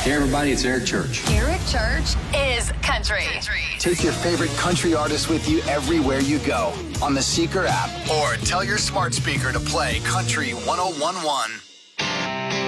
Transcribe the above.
Hey everybody, it's Eric Church. Eric Church is country. Take your favorite country artist with you everywhere you go on the Seeker app or tell your smart speaker to play Country 1011.